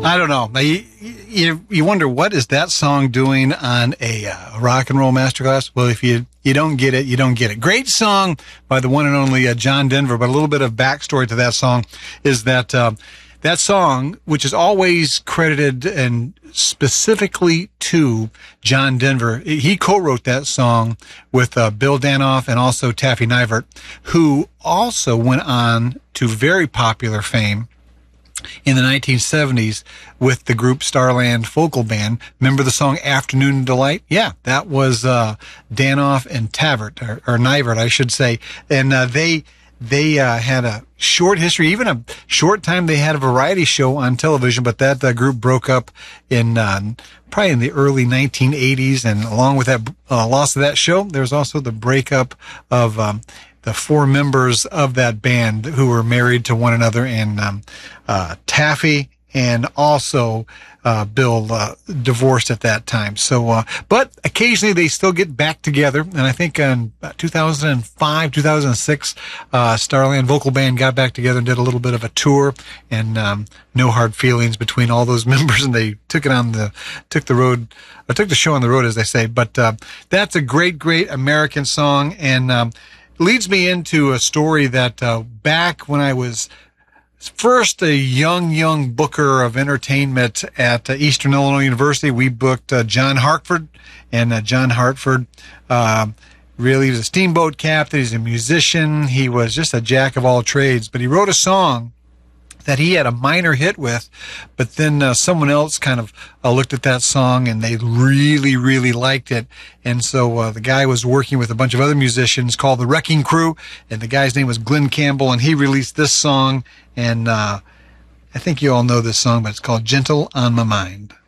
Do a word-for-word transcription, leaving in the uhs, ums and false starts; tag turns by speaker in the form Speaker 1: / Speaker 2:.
Speaker 1: I don't know. You, you, you wonder, what is that song doing on a uh, rock and roll masterclass? Well, if you, you don't get it, you don't get it. Great song by the one and only uh, John Denver, but a little bit of backstory to that song is that uh, that song, which is always credited and specifically to John Denver, he co-wrote that song with uh, Bill Danoff and also Taffy Nivert, who also went on to very popular fame in the nineteen seventies with the group Starland Focal Band. Remember the song Afternoon Delight? Yeah, that was uh, Danoff and Tavert, or, or Nivert, I should say. And uh, they they uh, had a short history, even a short time they had a variety show on television, but that uh, group broke up in uh, probably in the early nineteen eighties. And along with that uh, loss of that show, there was also the breakup of um, the four members of that band who were married to one another, and um, uh, Taffy and also uh, Bill uh, divorced at that time. So, uh, but occasionally they still get back together. And I think in two thousand five, two thousand six, uh, Starland Vocal Band got back together and did a little bit of a tour, and um, no hard feelings between all those members, and they took it on the, took the road, or took the show on the road, as they say. But uh, that's a great, great American song, and um, leads me into a story that uh, back when I was first a young, young booker of entertainment at uh, Eastern Illinois University, we booked uh, John Hartford. And uh, John Hartford uh, really was a steamboat captain. He's a musician. He was just a jack of all trades. But he wrote a song that he had a minor hit with, but then uh, someone else kind of uh, looked at that song and they really, really liked it. And so uh, the guy was working with a bunch of other musicians called the Wrecking Crew, and the guy's name was Glenn Campbell, and he released this song. And uh, I think you all know this song, but it's called Gentle on My Mind.